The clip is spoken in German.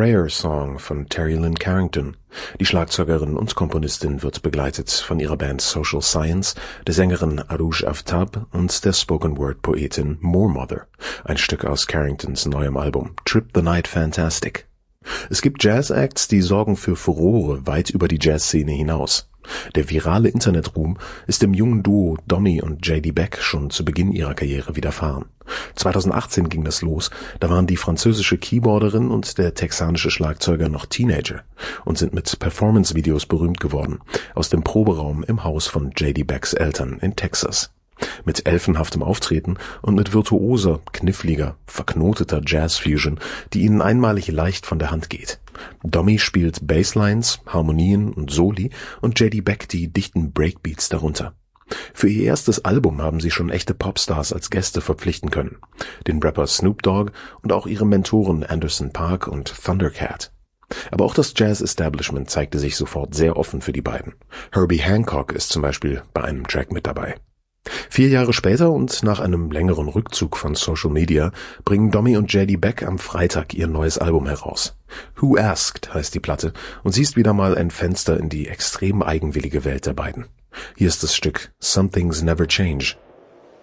Prayer Song von Terry Lynn Carrington. Die Schlagzeugerin und Komponistin wird begleitet von ihrer Band Social Science, der Sängerin Arouj Aftab und der Spoken-Word-Poetin Moormother, ein Stück aus Carringtons neuem Album Trip the Night Fantastic. Es gibt Jazz-Acts, die sorgen für Furore weit über die Jazzszene hinaus. Der virale Internetruhm ist dem jungen Duo Domi und JD Beck schon zu Beginn ihrer Karriere widerfahren. 2018 ging das los, da waren die französische Keyboarderin und der texanische Schlagzeuger noch Teenager und sind mit Performance-Videos berühmt geworden, aus dem Proberaum im Haus von JD Becks Eltern in Texas. Mit elfenhaftem Auftreten und mit virtuoser, kniffliger, verknoteter Jazz-Fusion, die ihnen einmalig leicht von der Hand geht. Domi spielt Basslines, Harmonien und Soli und JD Beck die dichten Breakbeats darunter. Für ihr erstes Album haben sie schon echte Popstars als Gäste verpflichten können. Den Rapper Snoop Dogg und auch ihre Mentoren Anderson .Paak und Thundercat. Aber auch das Jazz-Establishment zeigte sich sofort sehr offen für die beiden. Herbie Hancock ist zum Beispiel bei einem Track mit dabei. 4 Jahre später und nach einem längeren Rückzug von Social Media bringen Domi und JD Beck am Freitag ihr neues Album heraus. Who Asked heißt die Platte und sie ist wieder mal ein Fenster in die extrem eigenwillige Welt der beiden. Hier ist das Stück Some Things Never Change.